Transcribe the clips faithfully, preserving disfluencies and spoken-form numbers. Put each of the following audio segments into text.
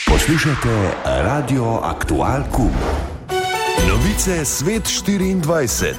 Poslušajte Radio Aktual Kum. Novice Svet štiriindvajset.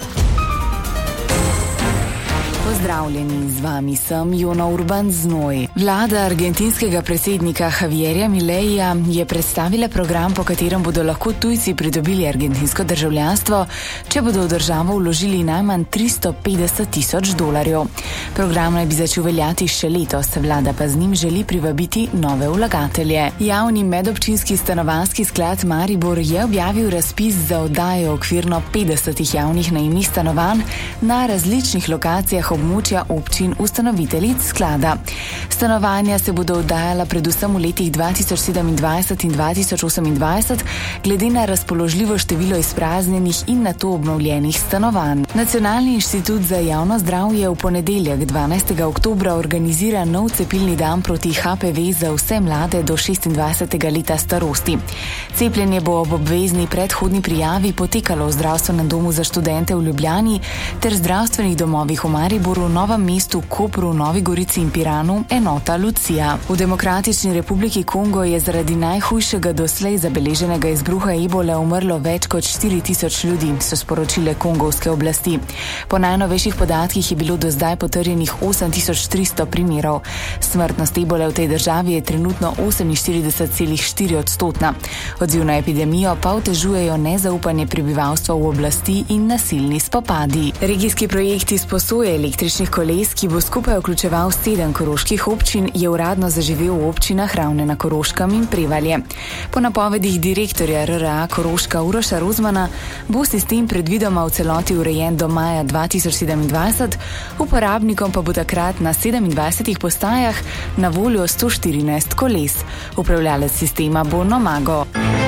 Pozdravljeni, z vami sem Jona Urban Znoj. Vlada argentinskega predsednika Javierja Mileija je predstavila program, po katerem bodo lahko tujci pridobili argentinsko državljanstvo, če bodo v državo vložili najmanj tristo petdeset tisoč dolarjev. Program naj bi začel veljati še letos, vlada pa z njim želi privabiti nove vlagatelje. Javni medobčinski stanovanjski sklad Maribor je objavil razpis za oddajo okvirno petdesetih javnih najemnih stanovanj na različnih lokacijah območja občin ustanoviteljic sklada. Stanovanja se bodo oddajala predvsem v letih dva tisoč sedemindvajset in dva tisoč osemindvajset, glede na razpoložljivo število izpraznjenih in nato obnovljenih stanovanj. Nacionalni inštitut za javno zdravje v ponedeljek dvanajstega oktobra organizira nov cepilni dan proti H P V za vse mlade do šestindvajsetega leta starosti. Cepljenje bo ob obvezni predhodni prijavi potekalo v zdravstvenem domu za študente v Ljubljani ter zdravstvenih domovih v Mariboru, v Novem mestu, Kopru, Novi Gorici in Piranu, enota Lucija. V Demokratični republiki Kongo je zaradi najhujšega doslej zabeleženega izbruha ebole umrlo več kot štiri tisoč ljudi, so sporočile kongovske oblasti. Po najnovejših podatkih je bilo do zdaj potrjenih osem tisoč tristo primerov. Smrtnost ebole v tej državi je trenutno oseminštirideset celih štiri odstotna. Odziv na epidemijo pa otežujejo nezaupanje prebivalstva v oblasti in nasilni spopadi. Regijski projekti sposoje električnih koles, ki bo skupaj vključeval sedem koroških občin, je uradno zaživel v občinah Ravne na Koroškem in Prevalje. Po napovedih direktorja R R A Koroška Uroša Rozmana bo sistem predvidoma v celoti urejen do maja dva tisoč sedemindvajset, uporabnikom pa bo takrat na sedemindvajsetih postajah na voljo sto štirinajst koles. Upravljalec sistema bo Nomago.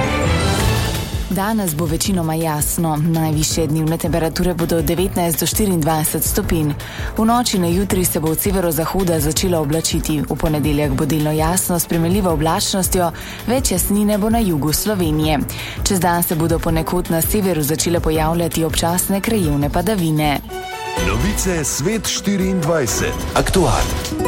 Danes bo večinoma jasno, najvišje dnevne temperature bodo devetnajst do štiriindvajset stopinj. V noči na jutri se bo od severozahoda začelo oblačiti, v ponedeljek bo delno jasno s primerljivo oblačnostjo, več jasnine bo na jugu Slovenije. Čez dan se bodo ponekod na severu začele pojavljati občasne krajevne padavine. Novice Svet štiriindvajset. Aktual.